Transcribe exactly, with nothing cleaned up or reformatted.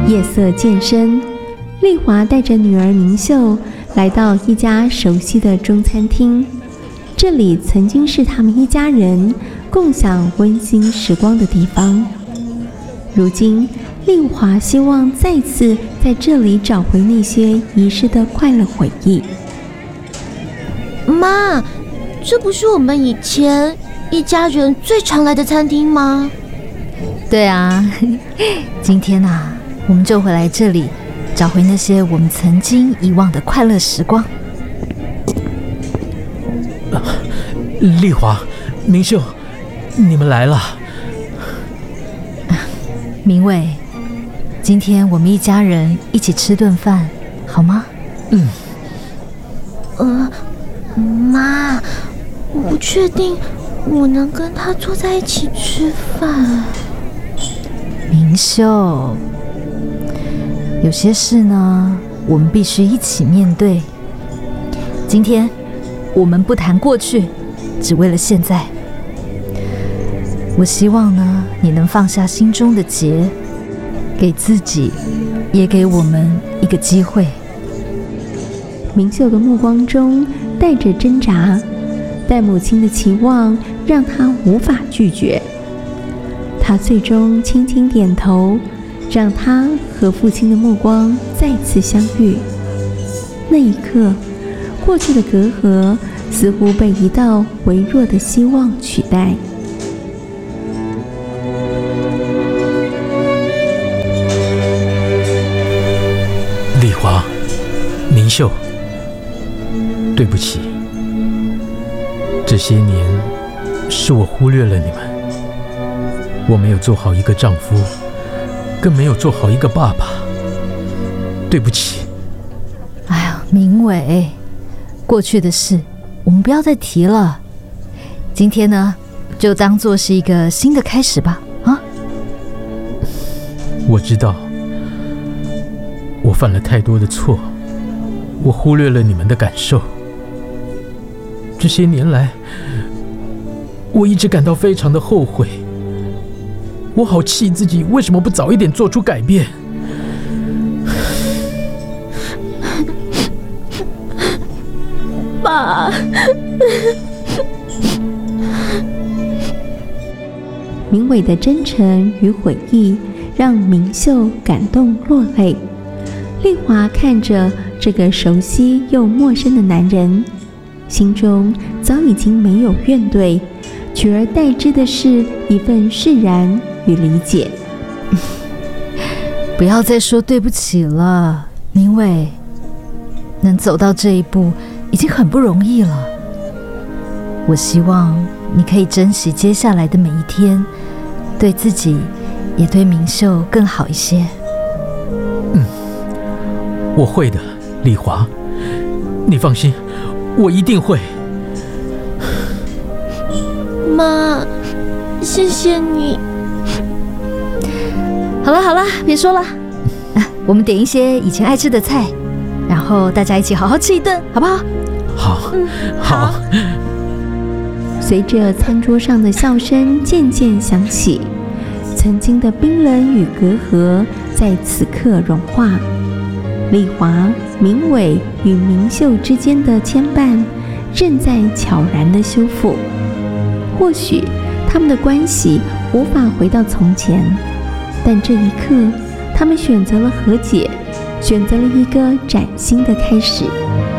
夜色渐深，丽华带着女儿明秀来到一家熟悉的中餐厅。这里曾经是他们一家人共享温馨时光的地方。如今，丽华希望再次在这里找回那些遗失的快乐回忆。 妈，这不是我们以前一家人最常来的餐厅吗？ 对啊，今天啊，我们就回来这里，找回那些我们曾经遗忘的快乐时光。 呃、丽华、明秀，你们来了。 明伟，今天我们一家人一起吃顿饭，好吗？ 嗯。 呃，妈，我不确定我能跟他坐在一起吃饭。 明秀，有些事呢，我们必须一起面对。今天我们不谈过去，只为了现在。我希望呢，你能放下心中的结，给自己，也给我们一个机会。 明秀的目光中带着挣扎，但母亲的期望让她无法拒绝。她最终轻轻点头，让她和父亲的目光再次相遇。那一刻，过去的隔阂似乎被一道微弱的希望取代。 丽华、明秀，对不起，这些年是我忽略了你们，我没有做好一个丈夫，更没有做好一个爸爸，对不起。 哎呀，明伟，过去的事我们不要再提了，今天呢，就当作是一个新的开始吧。啊， 我知道我犯了太多的错，我忽略了你们的感受。这些年来，我一直感到非常的后悔，我好气自己为什么不早一点做出改变。 爸， 明伟的真诚与悔意让明秀感动落泪。丽华看着这个熟悉又陌生的男人，心中早已经没有怨怼，取而代之的是一份释然与理解。 不要再说对不起了，明伟，能走到这一步已经很不容易了。我希望你可以珍惜接下来的每一天，对自己也对明秀更好一些。 嗯，我会的，丽华，你放心，我一定会。 妈，谢谢你。 好了好了，别说了，啊，我们点一些以前爱吃的菜，然后大家一起好好吃一顿，好不好？ 好， 嗯， 好。 随着餐桌上的笑声渐渐响起，曾经的冰冷与隔阂在此刻融化。丽华、明伟与明秀之间的牵绊正在悄然的修复。或许他们的关系无法回到从前，但这一刻，他们选择了和解，选择了一个崭新的开始。